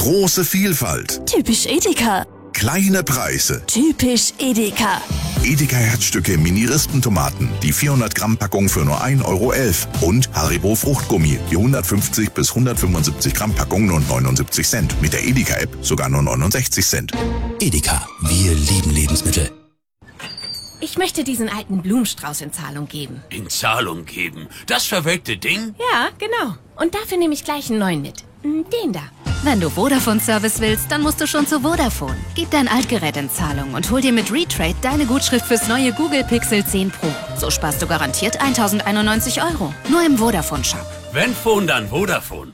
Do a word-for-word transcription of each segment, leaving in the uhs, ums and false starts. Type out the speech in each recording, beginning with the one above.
Große Vielfalt. Typisch Edeka. Kleine Preise. Typisch Edeka. Edeka Herzstücke Mini-Rispentomaten, die vierhundert Gramm Packung für nur ein Euro elf. Und Haribo Fruchtgummi, die hundertfünfzig bis hundertfünfundsiebzig Gramm Packung nur neunundsiebzig Cent. Mit der Edeka-App sogar nur neunundsechzig Cent. Edeka, wir lieben Lebensmittel. Ich möchte diesen alten Blumenstrauß in Zahlung geben. In Zahlung geben? Das verwelkte Ding? Ja, genau. Und dafür nehme ich gleich einen neuen mit. Den da. Wenn du Vodafone-Service willst, dann musst du schon zu Vodafone. Gib dein Altgerät in Zahlung und hol dir mit Retrade deine Gutschrift fürs neue Google Pixel zehn Pro. So sparst du garantiert tausendeinundneunzig Euro. Nur im Vodafone-Shop. Wenn Phone, dann Vodafone.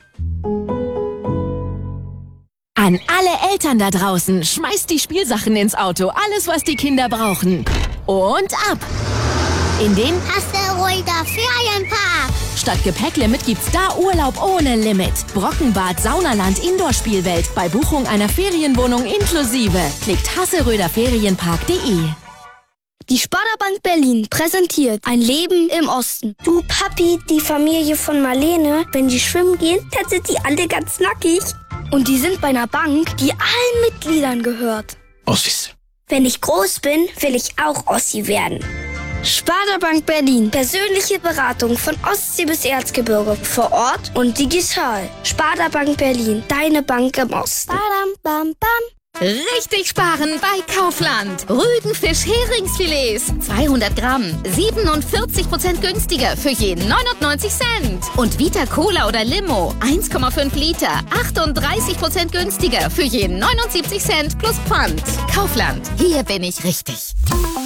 An alle Eltern da draußen, schmeißt die Spielsachen ins Auto. Alles, was die Kinder brauchen. Und ab! In den Asteroider Ferienpark. Statt Gepäcklimit gibt's da Urlaub ohne Limit. Brockenbad, Saunaland, Indoor-Spielwelt. Bei Buchung einer Ferienwohnung inklusive. Klickt hasseröder ferienpark punkt de. Die Sparda-Bank Berlin präsentiert ein Leben im Osten. Du Papi, die Familie von Marlene, wenn die schwimmen gehen, dann sind die alle ganz nackig. Und die sind bei einer Bank, die allen Mitgliedern gehört. Ossis. Wenn ich groß bin, will ich auch Ossi werden. Sparda Bank Berlin. Persönliche Beratung von Ostsee bis Erzgebirge. Vor Ort und digital. Sparda Bank Berlin. Deine Bank im Osten. Badam, bam, bam. Richtig sparen bei Kaufland. Rügenfisch Heringsfilets. zweihundert Gramm. siebenundvierzig Prozent günstiger für jeden neunundneunzig Cent. Und Vita Cola oder Limo. eins Komma fünf Liter. achtunddreißig Prozent günstiger für jeden neunundsiebzig Cent plus Pfand. Kaufland. Hier bin ich richtig.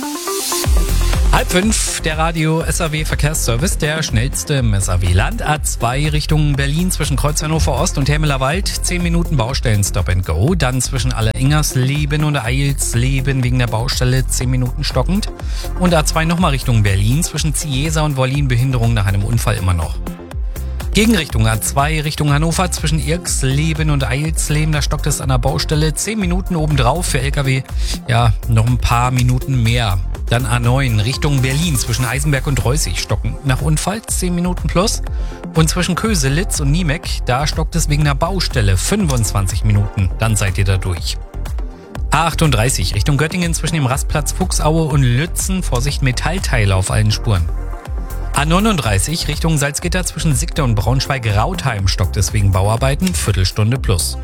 Halb fünf, der Radio S A W Verkehrsservice, der schnellste im S A W-Land. A zwei Richtung Berlin zwischen Kreuz Hannover Ost und Hermelerwald. zehn Minuten Baustellen Stop and Go. Dann zwischen Alleringersleben und Eilsleben wegen der Baustelle zehn Minuten stockend. Und A zwei nochmal Richtung Berlin zwischen Ziesa und Wollin Behinderung nach einem Unfall immer noch. Gegenrichtung A zwei Richtung Hannover zwischen Irksleben und Eilsleben, da stockt es an der Baustelle zehn Minuten obendrauf für L K W, ja, noch ein paar Minuten mehr. Dann A neun Richtung Berlin zwischen Eisenberg und Reußig stocken nach Unfall zehn Minuten plus. Und zwischen Köselitz und Niemeck, da stockt es wegen der Baustelle fünfundzwanzig Minuten, dann seid ihr da durch. A achtunddreißig Richtung Göttingen zwischen dem Rastplatz Fuchsaue und Lützen, Vorsicht Metallteile auf allen Spuren. A neununddreißig Richtung Salzgitter zwischen Sickte und Braunschweig-Rautheim stockt es wegen Bauarbeiten, Viertelstunde plus.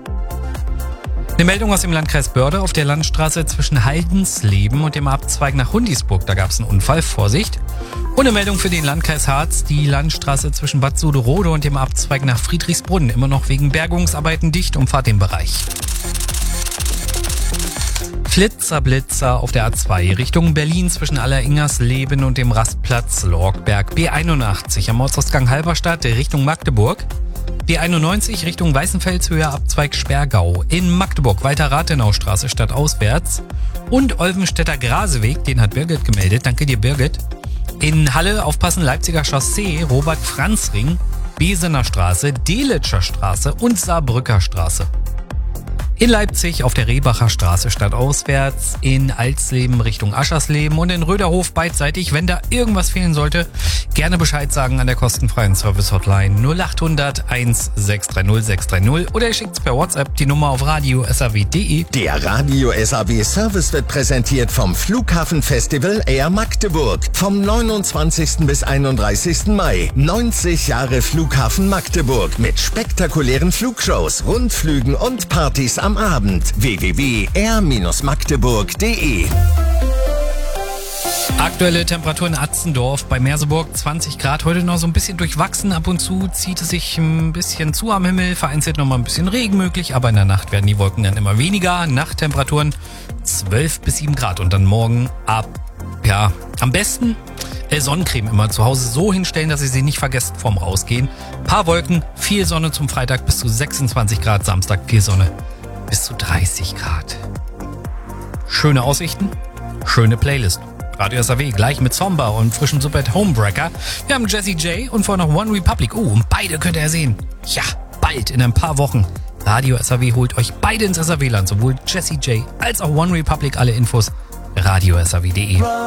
Eine Meldung aus dem Landkreis Börde auf der Landstraße zwischen Haldensleben und dem Abzweig nach Hundisburg, da gab es einen Unfall, Vorsicht. Und eine Meldung für den Landkreis Harz, die Landstraße zwischen Bad Suderode und dem Abzweig nach Friedrichsbrunn, immer noch wegen Bergungsarbeiten dicht, umfahrt den Bereich. Flitzer, Blitzer auf der A zwei Richtung Berlin zwischen Alleringersleben und dem Rastplatz Lorgberg. B einundachtzig am Ortsausgang Halberstadt Richtung Magdeburg. B einundneunzig Richtung Weißenfelshöhe Abzweig Sperrgau. In Magdeburg weiter Rathenaustraße stadtauswärts. Und Olvenstädter Graseweg, den hat Birgit gemeldet. Danke dir, Birgit. In Halle aufpassen Leipziger Chaussee, Robert-Franz-Ring, Besener Straße, Delitscher Straße und Saarbrücker Straße. In Leipzig auf der Rehbacher Straße stadtauswärts, in Alsleben Richtung Aschersleben und in Röderhof beidseitig. Wenn da irgendwas fehlen sollte, gerne Bescheid sagen an der kostenfreien Service-Hotline null achthundert eins sechs drei null sechs drei null oder ihr schickt's per WhatsApp die Nummer auf radio s a w punkt de. Der Radio S A W Service wird präsentiert vom Flughafenfestival Air Magdeburg. Vom neunundzwanzigsten bis einunddreißigsten Mai. neunzig Jahre Flughafen Magdeburg mit spektakulären Flugshows, Rundflügen und Partys am Abend. w w w punkt air magdeburg punkt de. Aktuelle Temperatur in Atzendorf bei Merseburg zwanzig Grad. Heute noch so ein bisschen durchwachsen. Ab und zu zieht es sich ein bisschen zu am Himmel. Vereinzelt noch mal ein bisschen Regen möglich. Aber in der Nacht werden die Wolken dann immer weniger. Nachttemperaturen zwölf bis sieben Grad. Und dann morgen ab, ja, am besten äh, Sonnencreme immer zu Hause so hinstellen, dass ihr sie nicht vergesst vorm Rausgehen. Paar Wolken, viel Sonne zum Freitag bis zu sechsundzwanzig Grad. Samstag viel Sonne bis zu dreißig Grad. Schöne Aussichten, schöne Playlist. Radio S A W gleich mit Zomba und frischem Super Homebreaker. Wir haben Jessie J und vorher noch One Republic. Oh, und beide könnt ihr sehen. Ja, bald in ein paar Wochen. Radio S A W holt euch beide ins S A W-Land. Sowohl Jessie J als auch One Republic. Alle Infos radio s a w punkt de.